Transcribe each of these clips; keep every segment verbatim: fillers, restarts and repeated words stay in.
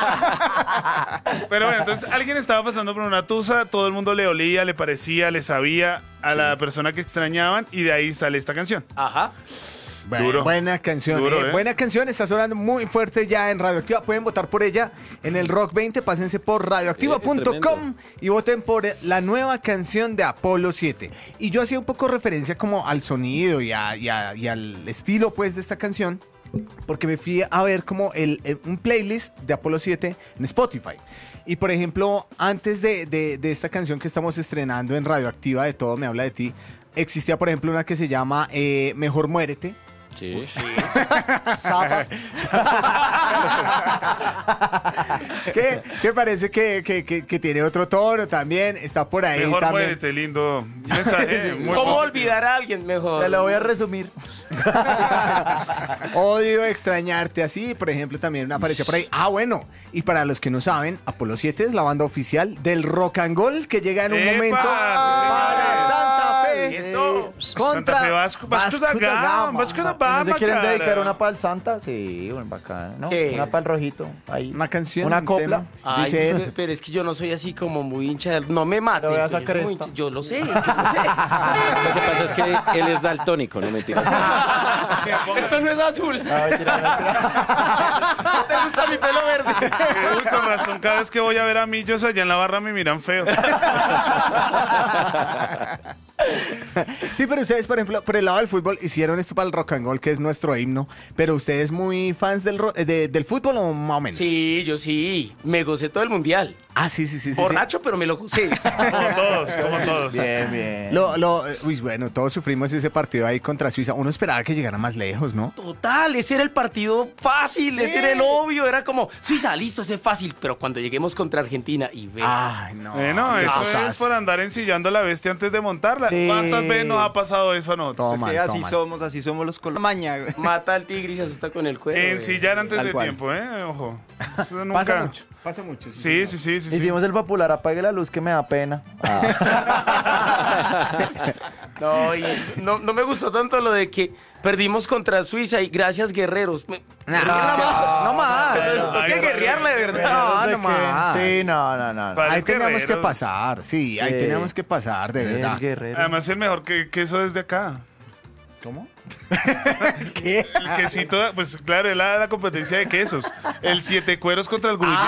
Pero bueno, entonces alguien estaba pasando por una tusa, todo el mundo le olía, le parecía, le sabía a sí. la persona que extrañaban y de ahí sale esta canción. Ajá. Bueno, Duro. Buena canción, Duro, eh. ¿eh? Buena canción, está sonando muy fuerte ya en Radioactiva. Pueden votar por ella en el Rock veinte, pásense por radioactiva punto com y voten por la nueva canción de Apolo siete. Y yo hacía un poco referencia como al sonido y, a, y, a, y al estilo pues de esta canción, porque me fui a ver como el, el, un playlist de Apolo siete en Spotify. Y por ejemplo, antes de, de, de esta canción que estamos estrenando en Radioactiva, de Todo Me Habla de Ti, existía por ejemplo una que se llama eh, Mejor Muérete. Sí. sí. ¿Qué, ¿Qué parece que, que, que, que tiene otro tono también? Está por ahí Mejor también. muérete, lindo mensaje. Muy ¿Cómo positivo. olvidar a alguien mejor? Te lo voy a resumir. Odio extrañarte, así, por ejemplo, también apareció por ahí. Ah, bueno, y para los que no saben, Apolo siete es la banda oficial del Rock and Roll que llega en un ¡Epa! momento Sí, para señores. Santa Fe. Eso. Contra Santa Fe, Vasco, Vasco da Gama, Vasco da ¿No se Gama, quieren cara. dedicar una para el Santa? Sí, una bacana, ¿no? ¿Qué? Una para el rojito. Ahí. Una canción, Una un copla. tema. Ay, Dice él. pero, pero es que yo no soy así como muy hincha de... No me mate. Pero veas a pero yo soy muy Cresta. hincha- Yo lo sé, yo lo sé. Lo que pasa es que él es daltónico, no mentiras. Esto no es azul. Ah, mentira, mentira. ¿Te gusta mi pelo verde? Uy, con razón, cada vez que voy a ver a Millos allá en la barra me miran feo. Sí, pero ustedes, por ejemplo, por el lado del fútbol, hicieron esto para el rock and roll, que es nuestro himno. Pero ustedes muy fans del, ro- de- del fútbol o más o menos. Sí, yo sí. Me gocé todo el mundial. Ah, sí, sí, sí. sí, Borracho, pero me lo gocé. Como todos, como todos. Bien, sí. bien. Lo, lo, eh, uy, bueno, todos sufrimos ese partido ahí contra Suiza. Uno esperaba que llegara más lejos, ¿no? Total, ese era el partido fácil, ese era el obvio. Era como, Suiza, listo, ese es fácil. Pero cuando lleguemos contra Argentina y ve. Ay, no. Bueno, qué eso totazo. es por andar ensillando a la bestia antes de montarla. Sí. ¿Cuántas veces nos ha pasado eso a nosotros? Toma, Es que así toma. somos, así somos los colombianos. Maña, güey. Mata al tigre y se asusta con el cuero. Ensillar antes Tal de cual. tiempo, ¿eh? Ojo. Eso nunca... Pasa mucho, pasa mucho. Sí, sí, sí, sí. sí. Hicimos el popular, apague la luz que me da pena. No, y no, no me gustó tanto lo de que perdimos contra Suiza y gracias guerreros. Me- guerrilla más. no más. Pero tengo que guerrearle de verdad. No, no más. Sí, no, no, no. Para- Ahí Los teníamos que guerreros. pasar, sí, ahí Sí. teníamos que pasar, de El verdad. guerrero. Además, el mejor que queso desde acá. ¿Cómo? ¿Qué? El quesito, pues claro, es la, la competencia de quesos. El siete cueros contra el gruyere.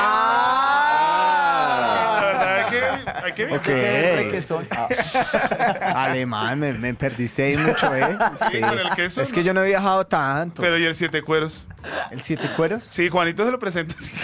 Ah. La verdad hay que, hay que Ok. Qué que son. Ah. Alemán, me, me perdiste ahí mucho, ¿eh? Sí, con el queso, Es ¿no? que yo no he viajado tanto. Pero ¿y el siete cueros? ¿El siete cueros? Sí, Juanito se lo presenta. así.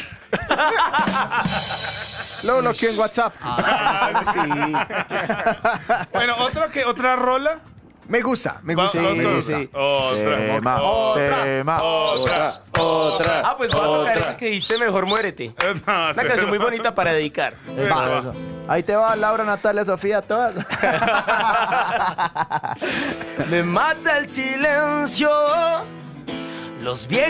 Lo bloqueó en WhatsApp. Ah, sí. Bueno, otra que otra rola. Me gusta, me Va- gusta. vamos me con gusta. sí. otra. Tema, Otra. tema. Otra. Otra. Ah, pues voy a tocar esa que diste mejor, muérete. No, Una canción muy bonita para dedicar. Eso, Va. eso. Ahí te va Laura, Natalia, Sofía, todas. Me mata el silencio, los viejos